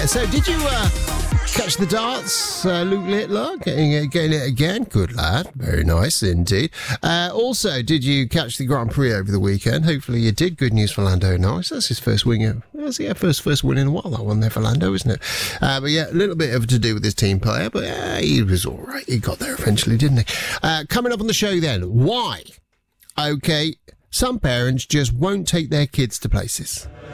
Yeah, so did you catch the darts, Luke Littler? Getting it again? Good lad. Very nice indeed. Also, did you catch the Grand Prix over the weekend? Hopefully you did. Good news for Lando Norris. That's his first win. First win in a while, that one there for Lando, isn't it? But yeah, a little bit of to do with his team player, but he was all right. He got there eventually, didn't he? Coming up on the show then, why? Okay, some parents just won't take their kids to places.